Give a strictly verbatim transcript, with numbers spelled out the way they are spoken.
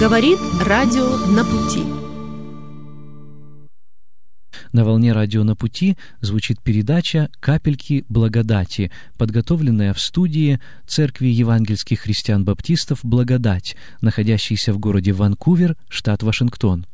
Говорит радио «На пути». На волне радио «На пути» звучит передача «Капельки благодати», подготовленная в студии Церкви евангельских христиан-баптистов «Благодать», находящейся в городе Ванкувер, штат Вашингтон.